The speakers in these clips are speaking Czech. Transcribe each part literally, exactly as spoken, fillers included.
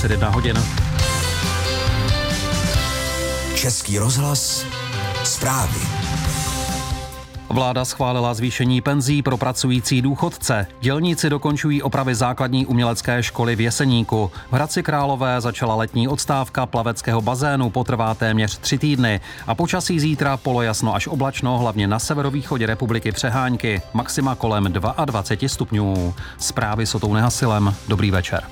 dvacet jedna hodin. Český rozhlas, zprávy. Vláda schválila zvýšení penzí pro pracující důchodce. Dělníci dokončují opravy základní umělecké školy v Jeseníku. V Hradci Králové začala letní odstávka plaveckého bazénu, potrvá téměř tři týdny. A počasí zítra polojasno až oblačno, hlavně na severovýchodě republiky přehánky. Maxima kolem dvacet dva stupňů. Zprávy s Otou Nehasilem. Dobrý večer.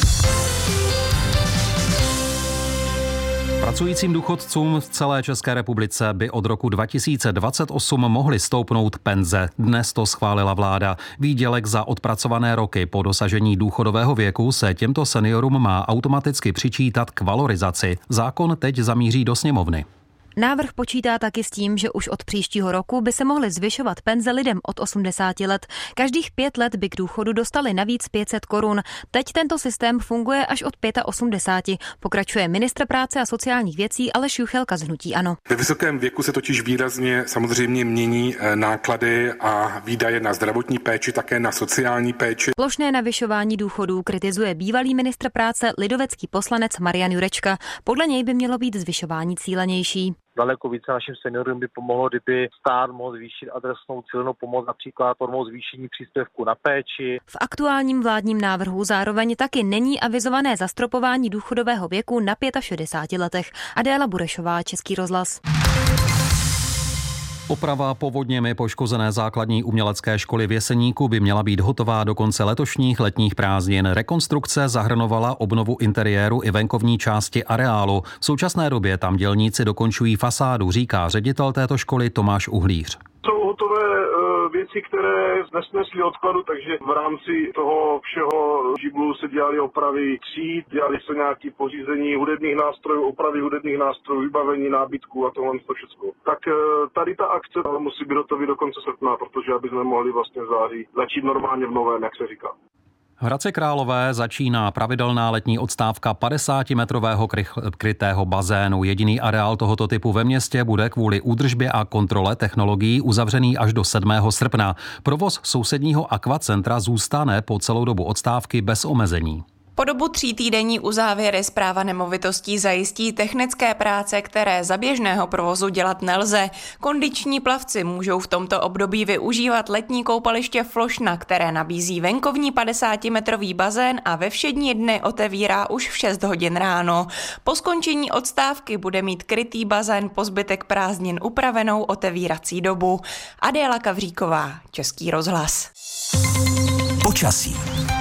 Pracujícím důchodcům v celé České republice by od roku dva tisíce dvacet osm mohly stoupnout penze. Dnes to schválila vláda. Výdělek za odpracované roky po dosažení důchodového věku se těmto seniorům má automaticky přičítat k valorizaci. Zákon teď zamíří do sněmovny. Návrh počítá taky s tím, že už od příštího roku by se mohly zvyšovat penze lidem od osmdesáti let. Každých pět let by k důchodu dostali navíc pět set korun. Teď tento systém funguje až od osmdesáti pěti. Pokračuje ministr práce a sociálních věcí Aleš Juchelka z hnutí ANO. Ve vysokém věku se totiž výrazně samozřejmě mění náklady a výdaje na zdravotní péči, také na sociální péči. Plošné navyšování důchodů kritizuje bývalý ministr práce lidovecký poslanec Marian Jurečka. Podle něj by mělo být zvyšování cílenější. Daleko více našim seniorům by pomohlo, kdyby stát mohl zvýšit adresnou cílenou pomoc, například formou zvýšení příspěvku na péči. V aktuálním vládním návrhu zároveň taky není avizované zastropování důchodového věku na šedesáti pěti letech. Adéla Burešová, Český rozhlas. Oprava povodněmi poškozené základní umělecké školy v Jeseníku by měla být hotová do konce letošních letních prázdnin. Rekonstrukce zahrnovala obnovu interiéru i venkovní části areálu. V současné době tam dělníci dokončují fasádu, říká ředitel této školy Tomáš Uhlíř. Jsou hotové věci, které nesnesly odkladu, takže v rámci toho všeho žiblu se dělaly opravy tříd, dělaly se nějaké pořízení hudebních nástrojů, opravy hudebních nástrojů, vybavení nábytku a tohle to všechno. Tak tady ta akce musí být hotový do konce srpna, protože aby jsme mohli vlastně v září začít normálně v novém, jak se říká. V Hradci Králové začíná pravidelná letní odstávka padesátimetrového krytého bazénu. Jediný areál tohoto typu ve městě bude kvůli údržbě a kontrole technologií uzavřený až do sedmého srpna. Provoz sousedního akvacentra zůstane po celou dobu odstávky bez omezení. Po dobu tří týdenní uzávěry Správa nemovitostí zajistí technické práce, které za běžného provozu dělat nelze. Kondiční plavci můžou v tomto období využívat letní koupaliště Flošna, které nabízí venkovní padesátimetrový bazén a ve všední dny otevírá už v šest hodin ráno. Po skončení odstávky bude mít krytý bazén po zbytek prázdnin upravenou otevírací dobu. Adéla Kavříková, Český rozhlas. Počasí.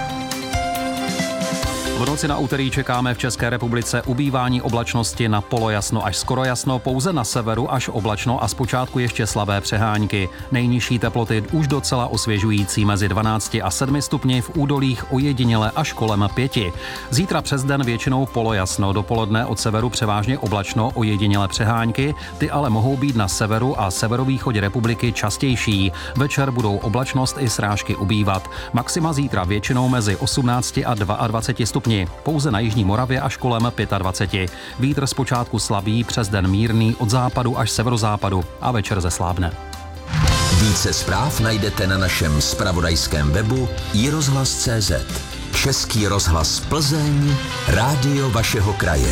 V noci na úterý čekáme v České republice ubývání oblačnosti na polojasno až skoro jasno, pouze na severu až oblačno a zpočátku ještě slabé přehánky. Nejnižší teploty už docela osvěžující mezi dvanácti a sedmi stupni, v údolích ojediněle až kolem pěti. Zítra přes den většinou polojasno, dopoledne od severu převážně oblačno, ojediněle přehánky, ty ale mohou být na severu a severovýchodě republiky častější. Večer budou oblačnost i srážky ubývat. Maxima zítra většinou mezi osmnácti a dvaceti dvěma stupni. Pouze na jižní Moravě až kolem dvaceti pěti. Vítr zpočátku slabý, přes den mírný od západu až severozápadu a večer zeslábne. Více zpráv najdete na našem zpravodajském webu i rozhlas tečka cé zet. Český rozhlas Plzeň, rádio vašeho kraje.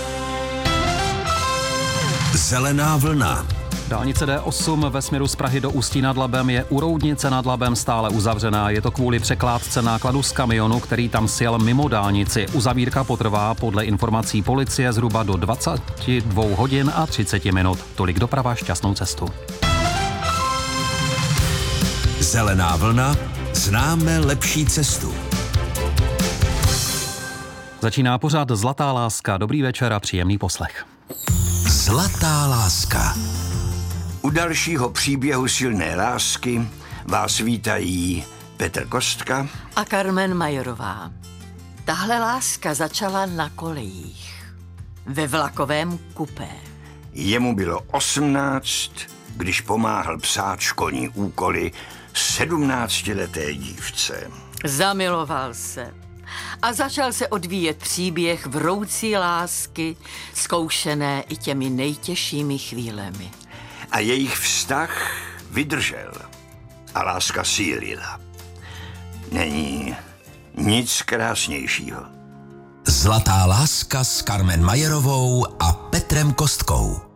Zelená vlna. Dálnice D osm ve směru z Prahy do Ústí nad Labem je u Roudnice nad Labem stále uzavřená. Je to kvůli překládce nákladu z kamionu, který tam sjel mimo dálnici. Uzavírka potrvá podle informací policie zhruba do dvaceti dvou hodin a třiceti minut. Tolik doprava, šťastnou cestu. Zelená vlna, známe lepší cestu. Začíná pořád Zlatá láska. Dobrý večer a příjemný poslech. Zlatá láska. U dalšího příběhu silné lásky vás vítají Petr Kostka a Carmen Majorová. Tahle láska začala na kolejích, ve vlakovém kupé. Jemu bylo osmnáct, když pomáhal psát školní úkoly sedmnáctileté dívce. Zamiloval se a začal se odvíjet příběh vroucí lásky, zkoušené i těmi nejtěžšími chvílemi. A jejich vztah vydržel a láska sílila. Není nic krásnějšího. Zlatá láska s Carmen Majerovou a Petrem Kostkou.